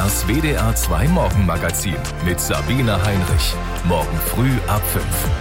Das WDR 2 Morgenmagazin mit Sabine Heinrich. Morgen früh ab 5.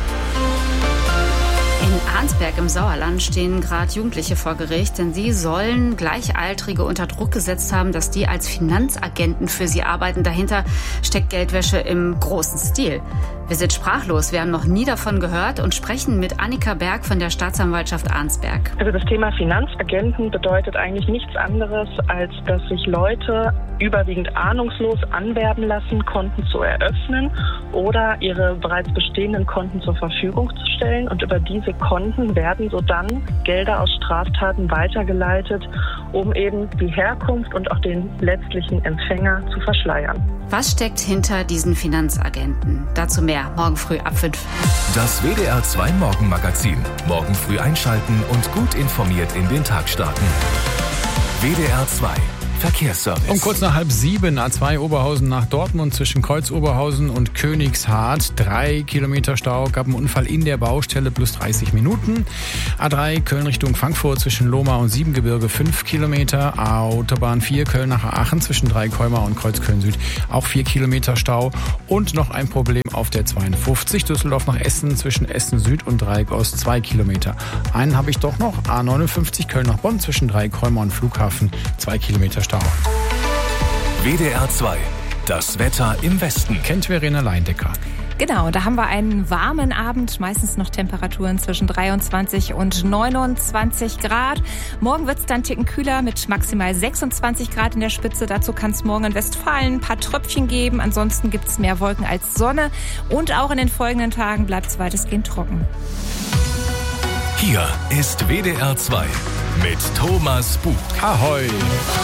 In Arnsberg im Sauerland stehen gerade Jugendliche vor Gericht, denn sie sollen Gleichaltrige unter Druck gesetzt haben, dass die als Finanzagenten für sie arbeiten. Dahinter steckt Geldwäsche im großen Stil. Wir sind sprachlos, wir haben noch nie davon gehört und sprechen mit Annika Berg von der Staatsanwaltschaft Arnsberg. Also das Thema Finanzagenten bedeutet eigentlich nichts anderes, als dass sich Leute überwiegend ahnungslos anwerben lassen, Konten zu eröffnen oder ihre bereits bestehenden Konten zur Verfügung zu stellen. Und über diese Konten werden sodann Gelder aus Straftaten weitergeleitet, um eben die Herkunft und auch den letztlichen Empfänger zu verschleiern. Was steckt hinter diesen Finanzagenten? Dazu mehr morgen früh ab 5. Das WDR 2 Morgenmagazin. Morgen früh einschalten und gut informiert in den Tag starten. WDR 2 Verkehrsservice. Um kurz nach 6:30 A2 Oberhausen nach Dortmund zwischen Kreuz Oberhausen und Königshardt. 3 Kilometer Stau, gab einen Unfall in der Baustelle, plus 30 Minuten. A3 Köln Richtung Frankfurt zwischen Lohmar und Siebengebirge 5 Kilometer. Autobahn 4 Köln nach Aachen zwischen Dreikäumer und Kreuz Köln Süd auch 4 Kilometer Stau. Und noch ein Problem auf der 52 Düsseldorf nach Essen zwischen Essen Süd und Dreieck Ost 2 Kilometer. Einen habe ich doch noch. A59 Köln nach Bonn zwischen Dreikäumer und Flughafen 2 Kilometer Stau. WDR 2, das Wetter im Westen. Kennt Verena Leindecker. Genau, da haben wir einen warmen Abend, meistens noch Temperaturen zwischen 23 und 29 Grad. Morgen wird es dann einen Ticken kühler mit maximal 26 Grad in der Spitze. Dazu kann es morgen in Westfalen ein paar Tröpfchen geben. Ansonsten gibt es mehr Wolken als Sonne. Und auch in den folgenden Tagen bleibt es weitestgehend trocken. Hier ist WDR 2 mit Thomas Buch. Ahoi!